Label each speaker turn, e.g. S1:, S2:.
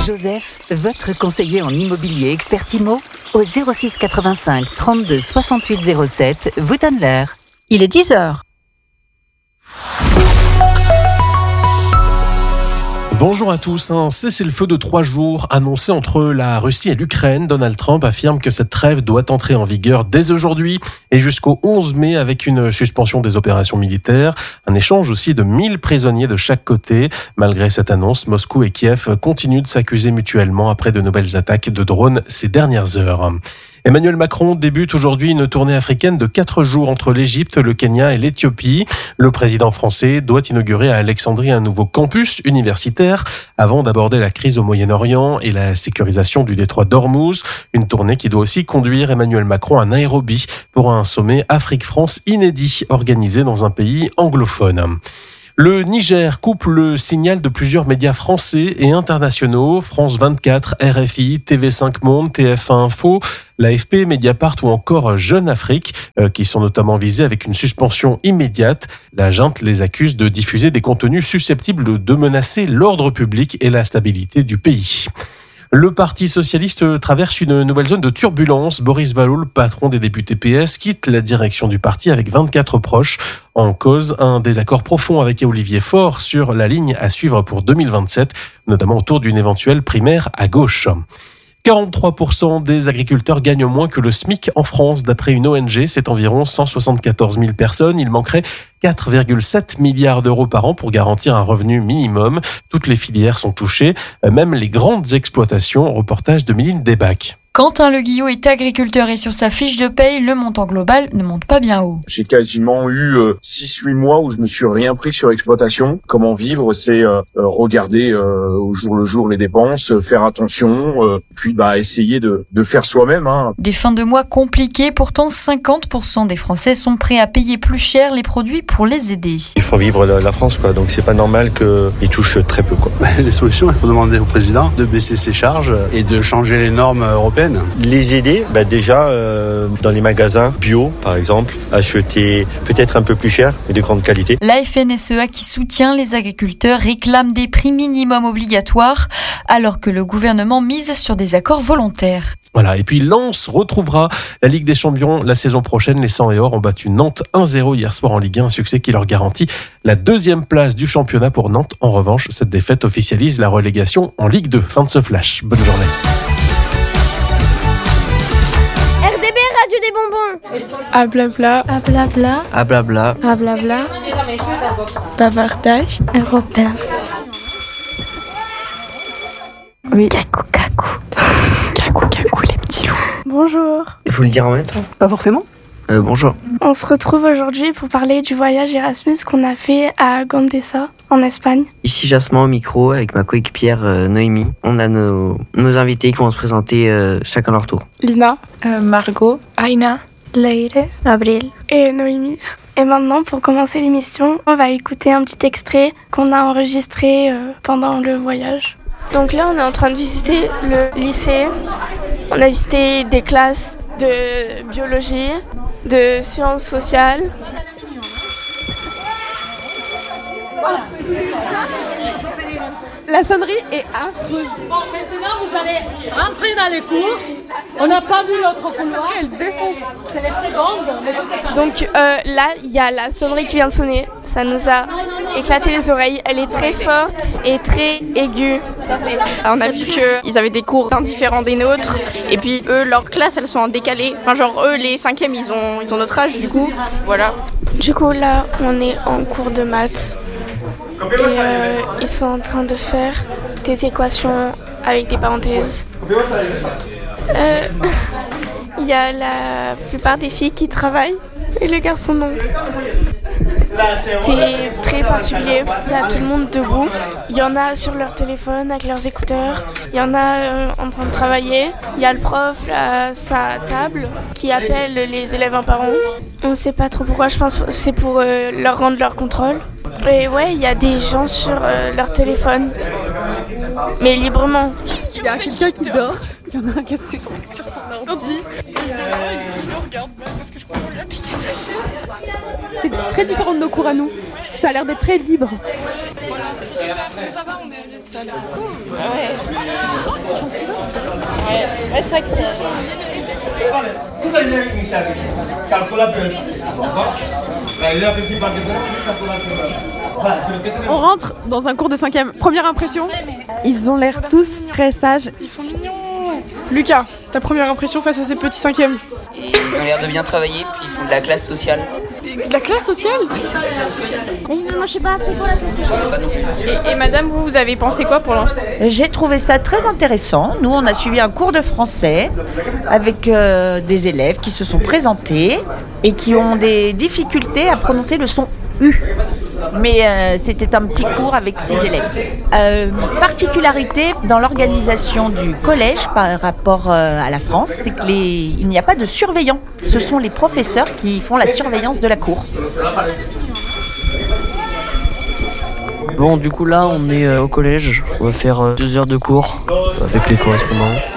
S1: Joseph, votre conseiller en immobilier expert IMO, au 06 85 32 68 07, vous donne l'heure.
S2: Il est 10h.
S3: Bonjour à tous. Un cessez-le-feu de 3 jours annoncé entre la Russie et l'Ukraine. Donald Trump affirme que cette trêve doit entrer en vigueur dès aujourd'hui et jusqu'au 11 mai avec une suspension des opérations militaires. Un échange aussi de 1000 prisonniers de chaque côté. Malgré cette annonce, Moscou et Kiev continuent de s'accuser mutuellement après de nouvelles attaques de drones ces dernières heures. Emmanuel Macron débute aujourd'hui une tournée africaine de 4 jours entre l'Égypte, le Kenya et l'Éthiopie. Le président français doit inaugurer à Alexandrie un nouveau campus universitaire avant d'aborder la crise au Moyen-Orient et la sécurisation du détroit d'Ormuz. Une tournée qui doit aussi conduire Emmanuel Macron à Nairobi pour un sommet Afrique-France inédit organisé dans un pays anglophone. Le Niger coupe le signal de plusieurs médias français et internationaux, France 24, RFI, TV5 Monde, TF1 Info, l'AFP, Mediapart ou encore Jeune Afrique, qui sont notamment visés avec une suspension immédiate. La junte les accuse de diffuser des contenus susceptibles de menacer l'ordre public et la stabilité du pays. Le Parti socialiste traverse une nouvelle zone de turbulence. Boris Vallaud, le patron des députés PS, quitte la direction du parti avec 24 proches. En cause, un désaccord profond avec Olivier Faure sur la ligne à suivre pour 2027, notamment autour d'une éventuelle primaire à gauche. 43% des agriculteurs gagnent moins que le SMIC en France. D'après une ONG, c'est environ 174 000 personnes. Il manquerait 4,7 milliards d'euros par an pour garantir un revenu minimum. Toutes les filières sont touchées, même les grandes exploitations. Reportage de Méline Desbacs.
S4: Quentin Le Guillot est agriculteur et sur sa fiche de paye, le montant global ne monte pas bien haut.
S5: J'ai quasiment eu 6-8 mois où je me suis rien pris sur exploitation. Comment vivre, c'est regarder au jour le jour les dépenses, faire attention, puis essayer de faire soi-même.
S4: Des fins de mois compliquées, pourtant 50% des Français sont prêts à payer plus cher les produits pour les aider.
S6: Il faut vivre la France, donc c'est pas normal qu'ils touchent très peu.
S7: Les solutions, il faut demander au président de baisser ses charges et de changer les normes européennes.
S6: Les aider, déjà dans les magasins bio, par exemple, acheter peut-être un peu plus cher, mais de grande qualité.
S4: La FNSEA qui soutient les agriculteurs réclame des prix minimums obligatoires, alors que le gouvernement mise sur des accords volontaires.
S3: Voilà, et puis Lens retrouvera la Ligue des Champions la saison prochaine. Les 100 et or ont battu Nantes 1-0 hier soir en Ligue 1, un succès qui leur garantit la 2e place du championnat pour Nantes. En revanche, cette défaite officialise la relégation en Ligue 2. Fin de ce flash. Bonne journée.
S8: Radio des bonbons.
S9: Ah blabla.
S8: Ah blabla.
S10: Ah blabla.
S8: Ah blabla.
S9: Bavardage
S8: européen.
S9: Oui.
S8: Cacou cacou.
S9: Cacou cacou les petits loups.
S8: Bonjour.
S10: Il faut le dire en même temps.
S9: Pas forcément.
S10: Bonjour.
S8: On se retrouve aujourd'hui pour parler du voyage Erasmus qu'on a fait à Gandesa, en Espagne.
S10: Ici Jasmin au micro avec ma coéquipière Noémie. On a nos invités qui vont se présenter chacun leur tour.
S9: Lina, Margot,
S8: Aina, Leire, Abril et Noémie. Et maintenant, pour commencer l'émission, on va écouter un petit extrait qu'on a enregistré pendant le voyage. Donc là, on est en train de visiter le lycée. On a visité des classes de biologie, de sciences sociales.
S11: La sonnerie est affreuse. Bon, maintenant vous allez rentrer dans les cours. On n'a pas vu l'autre couloir. Elle défonce. C'est les secondes.
S8: Donc là, il y a la sonnerie qui vient de sonner. Ça nous a éclaté les oreilles. Elle est très forte et très aiguë.
S12: On a vu qu'ils avaient des cours différents des nôtres. Et puis eux, leurs classes, elles sont en décalé. Enfin genre eux, les 5e, ils ont notre âge du coup. Voilà.
S8: Du coup là, on est en cours de maths. Et ils sont en train de faire des équations avec des parenthèses. Il y a la plupart des filles qui travaillent et les garçons non. C'est très particulier, il y a tout le monde debout. Il y en a sur leur téléphone avec leurs écouteurs, il y en a en train de travailler. Il y a le prof à sa table qui appelle les élèves un par un. On ne sait pas trop pourquoi, je pense que c'est pour leur rendre leur contrôle. Et ouais, il y a des gens sur leur téléphone, mais librement.
S9: Il y a quelqu'un qui dort, il y en a un qui est sur son ordi.
S12: Il nous regarde même parce que je crois qu'on lui a piqué sa chaise.
S9: C'est très différent de nos cours à nous. Ça a l'air d'être très libre.
S12: Voilà, c'est super. Ça va, on est à la salle.
S8: Ouais.
S12: Ouais, c'est vrai que c'est...
S9: On rentre dans un cours de 5e. Première impression, ils ont l'air tous très sages.
S12: Ils sont mignons. Lucas, ta première impression face à ces petits 5e?
S2: Et ils ont l'air de bien travailler, puis ils font de la classe sociale.
S12: De la classe sociale?
S2: Oui, c'est de la classe sociale.
S8: Moi, je sais pas, c'est quoi la classe sociale?
S2: Je sais pas non plus.
S12: Et madame, vous avez pensé quoi pour l'instant?
S13: J'ai trouvé ça très intéressant. Nous, on a suivi un cours de français avec des élèves qui se sont présentés et qui ont des difficultés à prononcer le son U. Mais c'était un petit cours avec 6 élèves. Particularité dans l'organisation du collège par rapport à la France, c'est qu'il n'y a pas de surveillants. Ce sont les professeurs qui font la surveillance de la cour.
S14: Bon, du coup là, on est au collège. On va faire 2 heures de cours avec les correspondants.